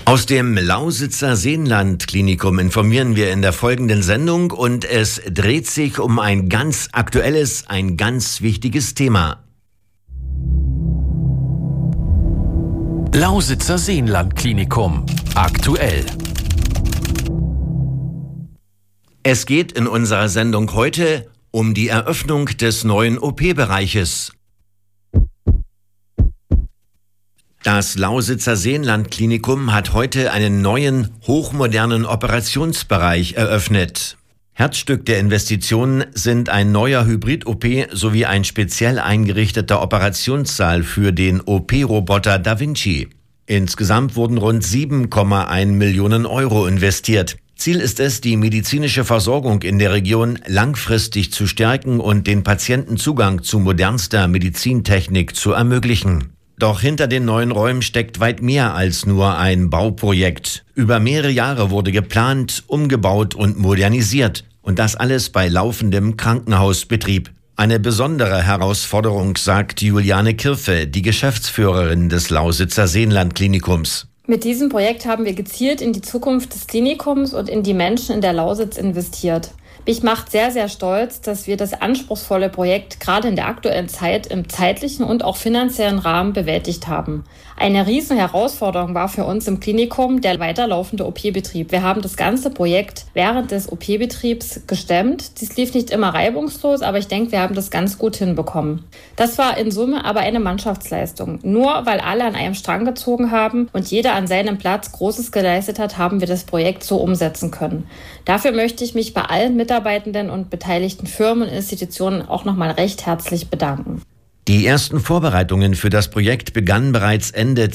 Aus dem Lausitzer Seenland-Klinikum informieren wir in der folgenden Sendung und es dreht sich um ein ganz aktuelles, ein ganz wichtiges Thema. Lausitzer Seenland-Klinikum. Aktuell. Es geht in unserer Sendung heute um die Eröffnung des neuen OP-Bereiches. Das Lausitzer Seenland-Klinikum hat heute einen neuen, hochmodernen Operationsbereich eröffnet. Herzstück der Investitionen sind ein neuer Hybrid-OP sowie ein speziell eingerichteter Operationssaal für den OP-Roboter Da Vinci. Insgesamt wurden rund 7,1 Millionen Euro investiert. Ziel ist es, die medizinische Versorgung in der Region langfristig zu stärken und den Patienten Zugang zu modernster Medizintechnik zu ermöglichen. Doch hinter den neuen Räumen steckt weit mehr als nur ein Bauprojekt. Über mehrere Jahre wurde geplant, umgebaut und modernisiert. Und das alles bei laufendem Krankenhausbetrieb. Eine besondere Herausforderung, sagt Juliane Kirfe, die Geschäftsführerin des Lausitzer Seenland-Klinikums. Mit diesem Projekt haben wir gezielt in die Zukunft des Klinikums und in die Menschen in der Lausitz investiert. Mich macht sehr, sehr stolz, dass wir das anspruchsvolle Projekt gerade in der aktuellen Zeit im zeitlichen und auch finanziellen Rahmen bewältigt haben. Eine riesen Herausforderung war für uns im Klinikum der weiterlaufende OP-Betrieb. Wir haben das ganze Projekt während des OP-Betriebs gestemmt. Dies lief nicht immer reibungslos, aber ich denke, wir haben das ganz gut hinbekommen. Das war in Summe aber eine Mannschaftsleistung. Nur weil alle an einem Strang gezogen haben und jeder an seinem Platz Großes geleistet hat, haben wir das Projekt so umsetzen können. Dafür möchte ich mich bei allen Mitarbeitenden und beteiligten Firmen und Institutionen auch nochmal recht herzlich bedanken. Die ersten Vorbereitungen für das Projekt begannen bereits Ende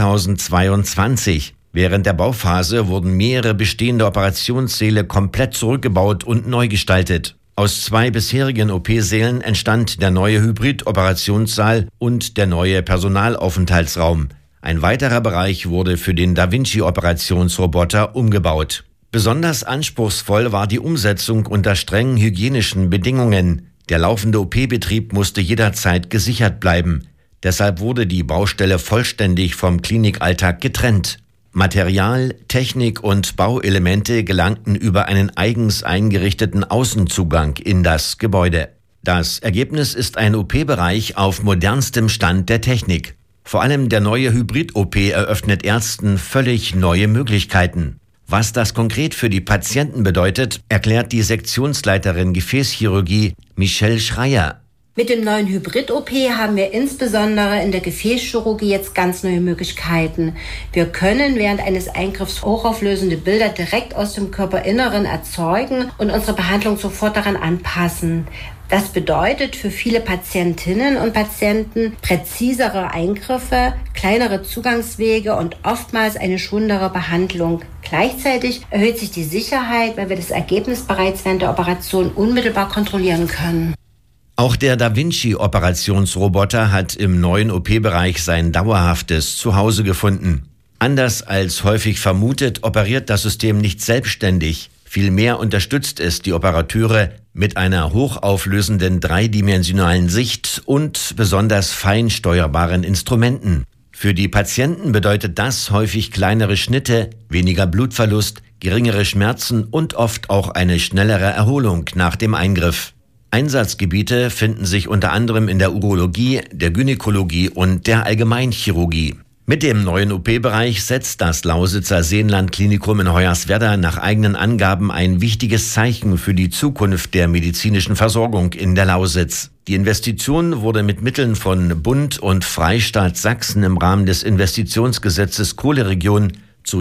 2022. Während der Bauphase wurden mehrere bestehende Operationssäle komplett zurückgebaut und neu gestaltet. Aus 2 bisherigen OP-Sälen entstand der neue Hybrid-Operationssaal und der neue Personalaufenthaltsraum. Ein weiterer Bereich wurde für den Da Vinci-Operationsroboter umgebaut. Besonders anspruchsvoll war die Umsetzung unter strengen hygienischen Bedingungen. Der laufende OP-Betrieb musste jederzeit gesichert bleiben. Deshalb wurde die Baustelle vollständig vom Klinikalltag getrennt. Material, Technik und Bauelemente gelangten über einen eigens eingerichteten Außenzugang in das Gebäude. Das Ergebnis ist ein OP-Bereich auf modernstem Stand der Technik. Vor allem der neue Hybrid-OP eröffnet Ärzten völlig neue Möglichkeiten. Was das konkret für die Patienten bedeutet, erklärt die Sektionsleiterin Gefäßchirurgie Michelle Schreier. Mit dem neuen Hybrid-OP haben wir insbesondere in der Gefäßchirurgie jetzt ganz neue Möglichkeiten. Wir können während eines Eingriffs hochauflösende Bilder direkt aus dem Körperinneren erzeugen und unsere Behandlung sofort daran anpassen. Das bedeutet für viele Patientinnen und Patienten präzisere Eingriffe, kleinere Zugangswege und oftmals eine schonendere Behandlung. Gleichzeitig erhöht sich die Sicherheit, weil wir das Ergebnis bereits während der Operation unmittelbar kontrollieren können. Auch der Da Vinci-Operationsroboter hat im neuen OP-Bereich sein dauerhaftes Zuhause gefunden. Anders als häufig vermutet, operiert das System nicht selbstständig. Vielmehr unterstützt es die Operateure mit einer hochauflösenden dreidimensionalen Sicht und besonders fein steuerbaren Instrumenten. Für die Patienten bedeutet das häufig kleinere Schnitte, weniger Blutverlust, geringere Schmerzen und oft auch eine schnellere Erholung nach dem Eingriff. Einsatzgebiete finden sich unter anderem in der Urologie, der Gynäkologie und der Allgemeinchirurgie. Mit dem neuen OP-Bereich setzt das Lausitzer Seenland-Klinikum in Hoyerswerda nach eigenen Angaben ein wichtiges Zeichen für die Zukunft der medizinischen Versorgung in der Lausitz. Die Investition wurde mit Mitteln von Bund und Freistaat Sachsen im Rahmen des Investitionsgesetzes Kohleregion zu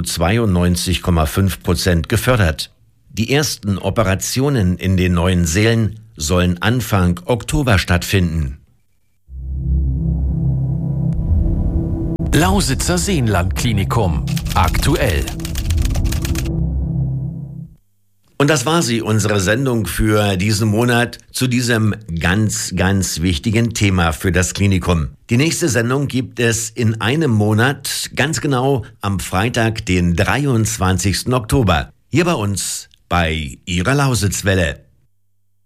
92,5% gefördert. Die ersten Operationen in den neuen Sälen sollen Anfang Oktober stattfinden. Lausitzer Seenland-Klinikum. Aktuell. Und das war sie, unsere Sendung für diesen Monat zu diesem ganz, ganz wichtigen Thema für das Klinikum. Die nächste Sendung gibt es in einem Monat, ganz genau am Freitag, den 23. Oktober. Hier bei uns bei Ihrer Lausitzwelle.